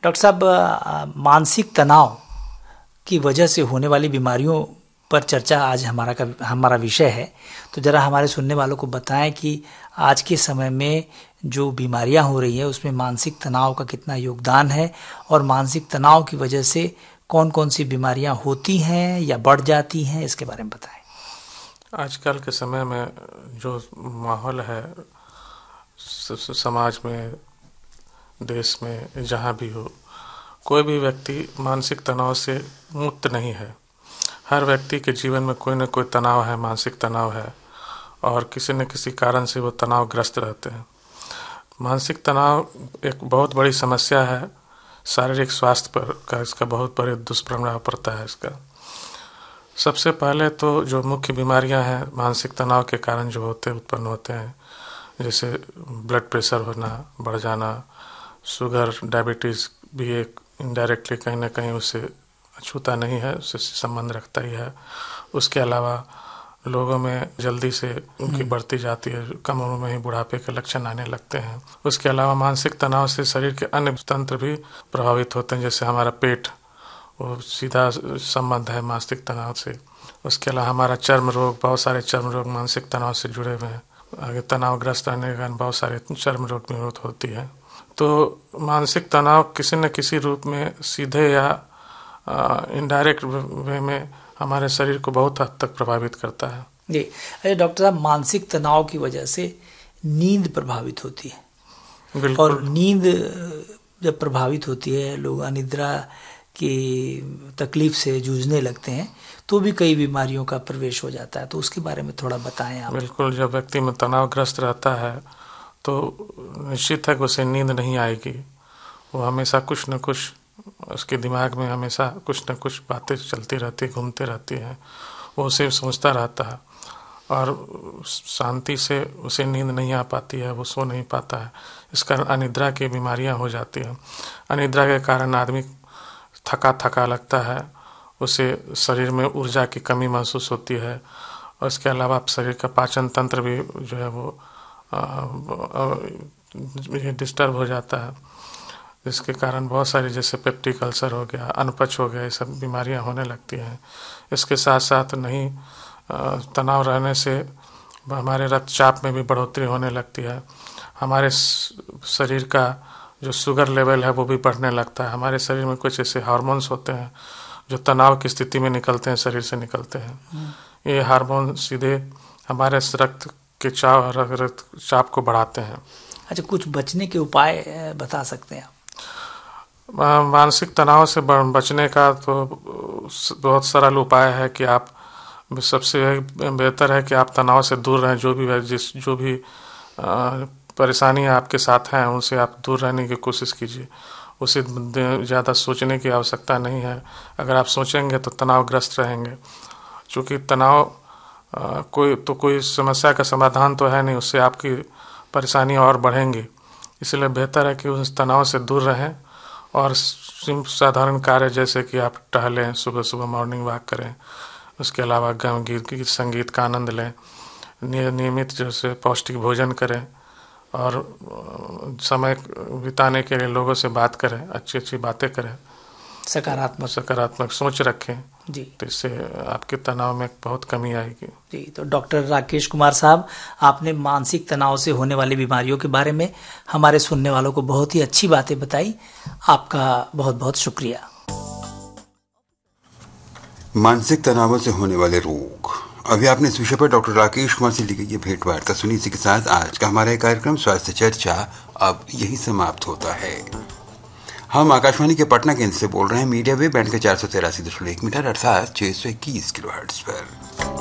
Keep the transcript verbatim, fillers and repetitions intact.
Doctor साहब, मानसिक तनाव की वजह से होने वाली बीमारियों पर चर्चा आज हमारा का हमारा विषय है। तो ज़रा हमारे सुनने वालों को बताएं कि आज के समय में जो बीमारियां हो रही हैं उसमें मानसिक तनाव का कितना योगदान है, और मानसिक तनाव की वजह से कौन कौन सी बीमारियां होती हैं या बढ़ जाती हैं, इसके बारे में बताएं। आजकल के समय में जो माहौल है समाज में, देश में, जहाँ भी हो, कोई भी व्यक्ति मानसिक तनाव से मुक्त नहीं है। हर व्यक्ति के जीवन में कोई न कोई तनाव है, मानसिक तनाव है, और किसी न किसी कारण से वो तनावग्रस्त रहते हैं। मानसिक तनाव एक बहुत बड़ी समस्या है। शारीरिक स्वास्थ्य पर का इसका बहुत बड़े दुष्प्रभाव पड़ता है इसका। सबसे पहले तो जो मुख्य बीमारियां हैं मानसिक तनाव के कारण जो होते उत्पन्न होते हैं, जैसे ब्लड प्रेशर होना, बढ़ जाना, शुगर, डायबिटीज़ भी एक इनडायरेक्टली कहीं ना कहीं उससे छूता नहीं है, उससे संबंध रखता ही है। उसके अलावा लोगों में जल्दी से उनकी बढ़ती जाती है, कम उम्र में ही बुढ़ापे के लक्षण आने लगते हैं। उसके अलावा मानसिक तनाव से शरीर के अन्य तंत्र भी प्रभावित होते हैं, जैसे हमारा पेट, वो सीधा संबंध है मानसिक तनाव से। उसके अलावा हमारा चर्म रोग, बहुत सारे चर्म रोग मानसिक तनाव से जुड़े हुए हैं। आगे तनावग्रस्त रहने के कारण बहुत सारे चर्म रोग में मौत होती है। तो मानसिक तनाव किसी न किसी रूप में सीधे या इनडायरेक्ट वे में हमारे शरीर को बहुत हद तक प्रभावित करता है। जी, अरे डॉक्टर साहब, मानसिक तनाव की वजह से नींद प्रभावित होती है। बिल्कुल। और नींद जब प्रभावित होती है, लोग अनिद्रा की तकलीफ से जूझने लगते हैं, तो भी कई बीमारियों का प्रवेश हो जाता है। तो उसके बारे में थोड़ा बताएं आप। बिल्कुल, जब व्यक्ति में तनावग्रस्त रहता है तो निश्चित है कि उसे नींद नहीं आएगी। वो हमेशा कुछ न कुछ, उसके दिमाग में हमेशा कुछ न कुछ बातें चलती रहती, घूमते रहती हैं। वो उसे सोचता रहता है और शांति से उसे नींद नहीं आ पाती है, वो सो नहीं पाता है। इस कारण अनिद्रा की बीमारियां हो जाती हैं। अनिद्रा के कारण आदमी थका थका लगता है, उसे शरीर में ऊर्जा की कमी महसूस होती है। और इसके अलावा शरीर का पाचन तंत्र भी जो है वो डिस्टर्ब हो जाता है, जिसके कारण बहुत सारी, जैसे पेप्टिक अल्सर हो गया, अनपच हो गया, ये सब बीमारियां होने लगती हैं। इसके साथ साथ नहीं तनाव रहने से हमारे रक्तचाप में भी बढ़ोतरी होने लगती है। हमारे शरीर का जो शुगर लेवल है वो भी बढ़ने लगता है। हमारे शरीर में कुछ ऐसे हार्मोन्स होते हैं जो तनाव की स्थिति में निकलते हैं, शरीर से निकलते हैं। ये हार्मोन सीधे हमारे रक्त के चाप रक्तचाप को बढ़ाते हैं। अच्छा, कुछ बचने के उपाय बता सकते हैं आप? मानसिक तनाव से बचने का तो बहुत सरल उपाय है कि आप, सबसे बेहतर है कि आप तनाव से दूर रहें। जो भी जिस जो भी परेशानियां आपके साथ हैं उनसे आप दूर रहने की कोशिश कीजिए। उसे ज़्यादा सोचने की आवश्यकता नहीं है। अगर आप सोचेंगे तो तनावग्रस्त रहेंगे, क्योंकि तनाव आ, कोई तो कोई समस्या का समाधान तो है नहीं, उससे आपकी परेशानी और बढ़ेंगी। इसलिए बेहतर है कि उस तनाव से दूर रहें और साधारण कार्य जैसे कि आप टहलें, सुबह सुबह मॉर्निंग वॉक करें। उसके अलावा गम गीत गीत संगीत का आनंद लें, नियमित जैसे पौष्टिक भोजन करें और समय बिताने के लिए लोगों से बात करें, अच्छी अच्छी बातें करें, सकारात्मक सकारात्मक सोच रखें जी। तो इससे आपके तनाव में बहुत कमी आएगी जी। तो डॉक्टर राकेश कुमार साहब, आपने मानसिक तनाव से होने वाली बीमारियों के बारे में हमारे सुनने वालों को बहुत ही अच्छी बातें बताई। आपका बहुत बहुत शुक्रिया। मानसिक तनाव से होने वाले रोग, अभी आपने इस विषय पर डॉक्टर राकेश कुमार से ली गई ये भेंट वार्ता सुनी। इसी के साथ आज का हमारा कार्यक्रम स्वास्थ्य चर्चा अब यही समाप्त होता है। हम आकाशवाणी के पटना केंद्र से बोल रहे हैं मीडिया वेव बैंड के चार सौ तिरासी दशमलव एक मीटर अर्थात छह सौ इक्कीस किलोहर्ट्ज पर।